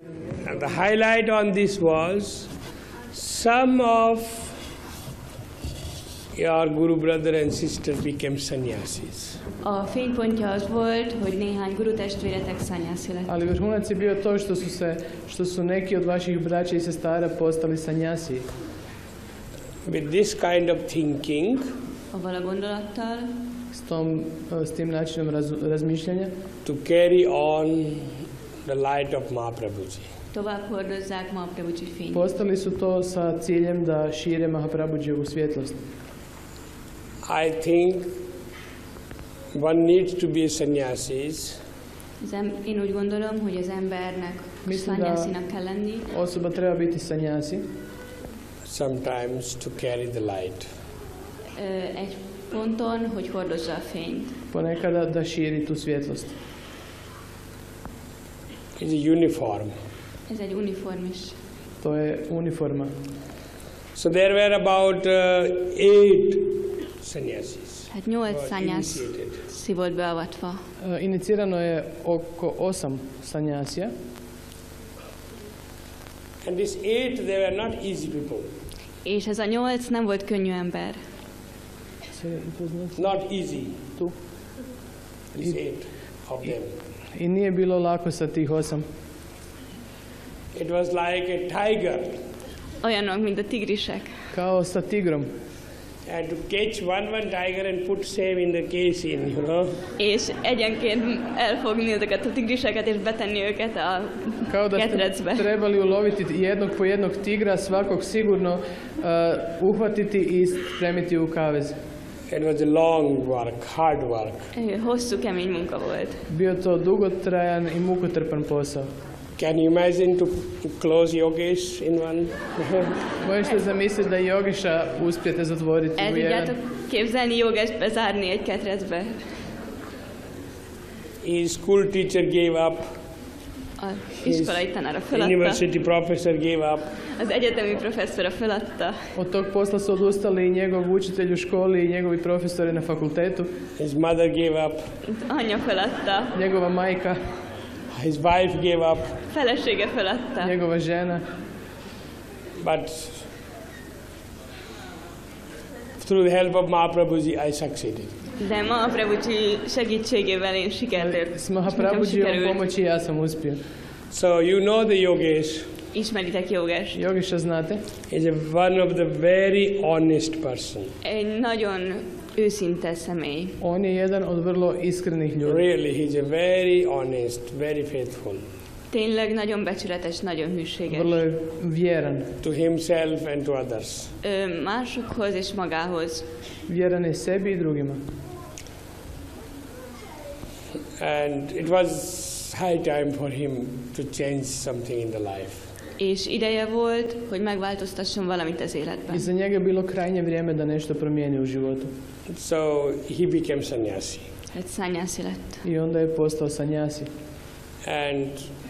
And the highlight on this was some of your Guru brother and sister became sannyasis. A fénypontja az volt, hogy néhány guru testvéretek szanyászi lett. Ali vrhunac je bio to što su neki od vaših braća i sestara postali sanjasi. With this kind of thinking, Avval a gondolattal, s tim načinom razmišljanja, to carry on the light of Mahaprabhuji. tovább hordozzák Mahaprabhuji fényt. postali su to sa ciljem da šire Mahaprabhujivu svjetlost. I think one needs to be sannyasis. Én úgy gondolom, hogy az embernek szanyászinak kell lenni. Osoba treba biti sannyasi. Sometimes to carry the light. Egy ponton, hogy hordozza a fényt. Ponekada da širi tu svjetlost. It's a uniform. Ez egy uniform is. To je uniforma. So there were about 8 sannyasis. Hát 8 szanyászi volt beavatva. Inicirano je oko 8 sannyasija. And these 8, they were not easy people. És ez a 8 nem volt könnyű ember. Not easy. Tu. These 8 of them. I nije bilo lako sa tih 8. It was like a tiger. Olyanok, mint a tigrisek. Kao sa tigrom. And to catch one tiger and put same in the case in, you know. És egyenként elfogni ezeket a tigriseket és betenni őket a ketrecbe. Kao da ste trebali uloviti jednog po jednog tigra, svakog sigurno uhvatiti i spremiti u kavez. It was a long work, hard work. Hosszú, kemény munka volt. Bio to dugotrajan i mukotrpan posao. Can you imagine to close Yogesh in one? Možete zamisliti da Yogesha uspijete zatvoriti El u jedan? tudjátok képzelni Yogesh bezárni egy ketrecbe? His school teacher gave up. Az iskolai tanára His feladta. university professor gave up. Az egyetemi professzora feladta. Od tog posla su odustali i njegov učitelj u školi i njegovi profesori na fakultetu. His mother gave up. Anya feladta. Njegova majka. His wife gave up. Felesége feladta. Njegova žena. But through the help of Mahaprabhuji, I succeeded. De Mahaprabhuji segítségével én sikerült. S Mahaprabhujivom pomoći ja sam uspio. So you know the Yogesh. Ismeritek Yogesh. Yogesha znate? Is one of the very honest person. Egy nagyon őszinte személy. On je jedan od vrlo iskrenih ljudi. Really, he's a very honest, very faithful. Tényleg nagyon becsületes, nagyon hűséges. Vrlo je vjeran. To himself and to others. Másokhoz és magához. Vjeran je sebi i drugima. And it was high time for him to change something in the life. És ideje volt, hogy megváltoztasson valamit az életben. I za njega je bilo krajnje vrijeme da nešto promijeni u životu. So he became sannyasi. Hát szanyászi lett. I onda je postao sannyasi. And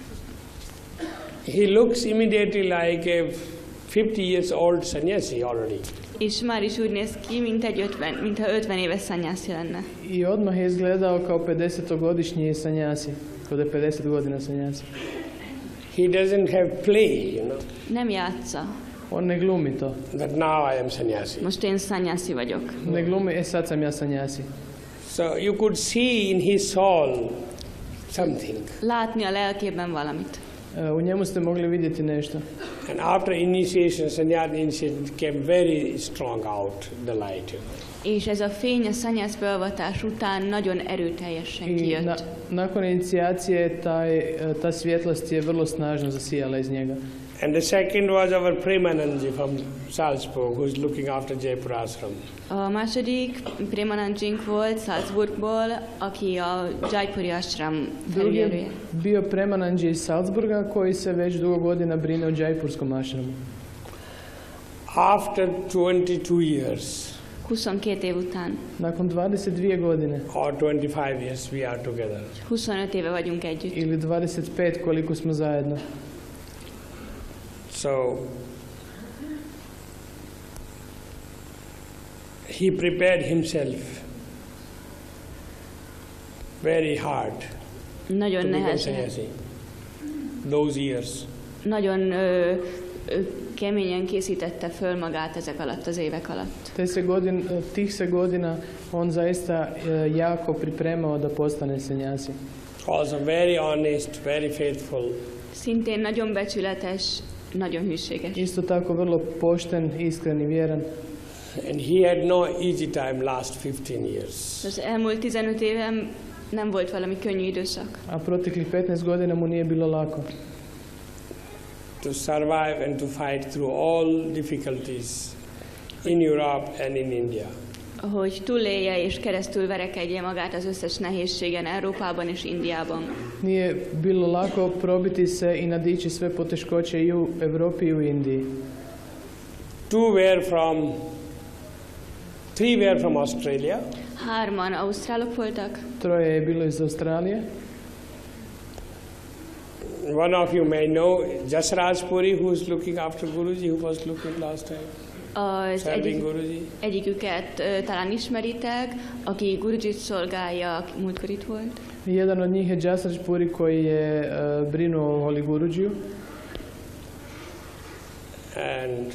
he looks immediately like a 50 years old sannyasi already. És már is úgy néz ki, mintha 50 éves szanyászi lenne. I odmah je izgledao kao 50-godišnji sannyasi. Kao da je 50 godina sannyasi. He doesn't have play, you know. Nem játsza. On ne glumi to. That now I am sannyasi. Most én szanyászi vagyok. Ne glumi, sad sam ja sannyasi. So you could see in his soul something. Látni a lelkében valamit. U njemu ste mogli vidjeti nešto. And after initiation, sannyasa initiation came very strong out, the light. És ez a fény a szanyász beavatás után nagyon erőteljesen kijött. Nakon inicijacije ta svjetlost je vrlo snažno zasijala iz njega. And the second was our Premanandji from Salzburg, who is looking after Jaipur Ashram. A második Premanandjink volt Salzburgból, aki a Jaipuri Ashram felügyelője. Bio Premanandji iz Salzburga, koji se već dugo godina brine o Jaipurskom ashramu. After 22 years, 22 év után, nakon 22 godine, or 25 years, we are together. 25 éve vagyunk együtt. Ili 25 koliko smo zajedno. So he prepared himself very hard Nagyon to become nehezen. sannyasi. those years. Nagyon keményen készítette föl magát ezek alatt az évek alatt. Tih se godina on zaista jako pripremao da postane sannyasi. Also very honest, very faithful. Szintén nagyon becsületes, nagyon hűséges. Isto tako vrlo pošten, iskren i vjeran. And he had no easy time last 15 years. Az elmúlt 15 évem nem volt valami könnyű időszak. A proteklih 15 godina mu nije bilo lako. To survive and to fight through all difficulties in Europe and in India. Hogy túlélje és keresztül verekedje magát az összes nehézségen Európában és Indiában. Nije bilo lako probiti se i nadići sve poteškoće i u Europi i u Indiji. Three were from Australia. 3 ausztrálok voltak. 3 je bilo iz Australije. One of you may know Jasraj Puri, who is looking after Guruji, who was looking last time. Serving Guruji. Egyiküket talán ismeritek, aki Gurujit szolgálja, aki múltkor itt volt. Jedan od njih je Jasraj Puri koji je brinuo o Holi Gurujiju. And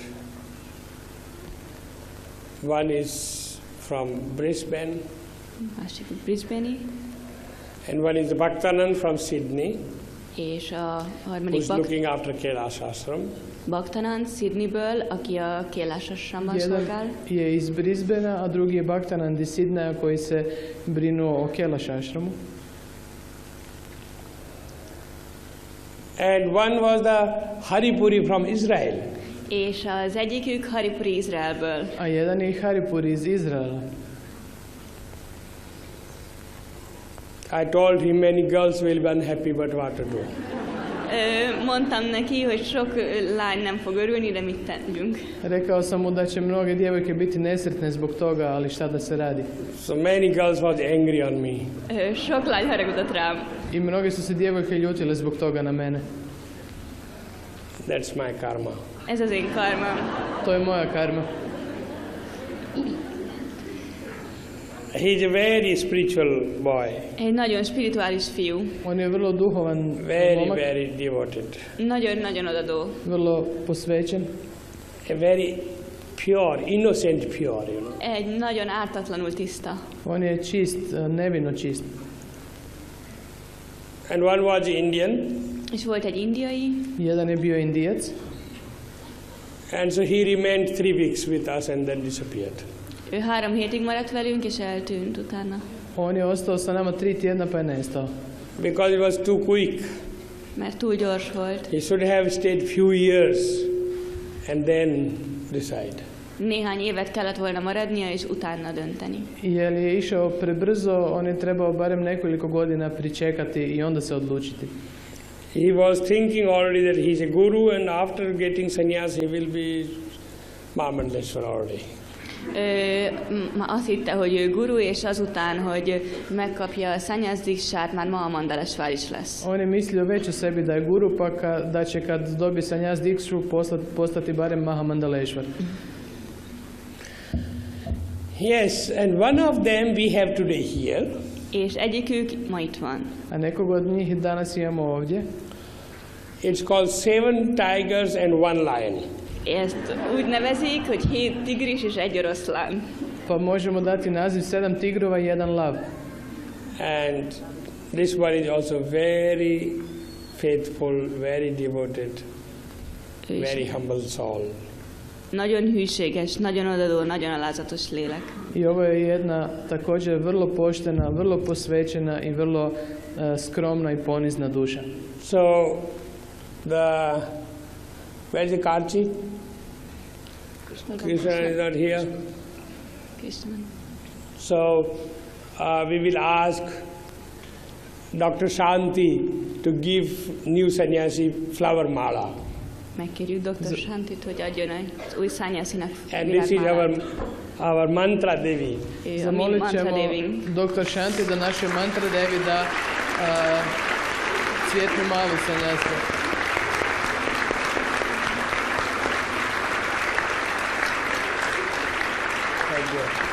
one is from Brisbane. Másik Brisbane-i. And one is Bhaktanand from Sydney. És a harmadik who's looking after Kailash Ashram. Bhaktanand Sydneyből, aki a Kailash Ashramban szolgál. Je iz Brisbanea, a drugi je Bhaktanand iz Sidneja koji se brinuo o Kailash Ashramu. And one was the Haripuri from Israel. És az egyikük Haripuri Izraelből. A jedan je Haripuri iz Izraela. I told him many girls will be unhappy, but what to do? Mondtam neki, hogy sok lány nem fog örülni, de mit tegyünk. Rekao sam mu da će mnoge djevojke biti nesretne zbog toga, ali šta da se radi. So many girls was angry on me. Sok lány haragudott rám. I mnoge su se djevojke ljutile zbog toga na mene. That's my karma. Ez az én karmám. To je moja karma. He's a very spiritual boy. Egy nagyon spirituális fiú. On je vrlo duhovan momak. Very devoted. Nagyon odadó. Vrlo posvećen. A very pure, innocent pure, you know. Egy nagyon ártatlanul tiszta. On je čist, nevino čist. And one was Indian. És volt egy indiai. Jedan je bio Indijac. And so he remained 3 weeks with us and then disappeared. Ő 3 hétig maradt velünk, és eltűnt utána. On je ostao sa nama 3 tjedna pa je nestao. Because it was too quick. Mert túl gyors volt. He should have stayed few years and then decide. Néhány évet kellett volna maradnia, és utána dönteni. Jer je išao prebrzo, on je trebao barem nekoliko godina pričekati i onda se odlučiti. He was thinking already that he's a guru and after getting sannyas he will be Mahamandaleshwar already. Azt hitte, hogy ő guru, és azután, hogy megkapja a sannyas-diksát, már Mahamandaleshwar is lesz. On je mislio već o sebi da je guru, pa da će kad dobije sannyas dikšu postati barem Mahamandaleshwar. Yes, and one of them we have today here. És egyikük ma itt van. A nekog od njih danas imamo ovdje. It's called 7 tigers and 1 lion. Ezt úgy nevezik, hogy 7 tigris és 1 oroszlán. Pa možemo dati naziv 7 tigrova i 1 lav. And this one is also very faithful, very devoted, very humble soul. Nagyon hűséges, nagyon odadó, nagyon alázatos lélek. I ovo je jedna također vrlo poštena, vrlo posvećena i vrlo skromna i ponizna duša. So, where's the Karchi? Krishna is not here. Krishna. So, we will ask Dr. Shanti to give new sannyasi flower mala. Megkérjük Dr. Shantit, hogy adjon egy új sannyasinak And this is our mantra devi. Zamolit ćemo Dr. Shanti da naše mantra devi da cvjetnu malu sanjastu. Thank you.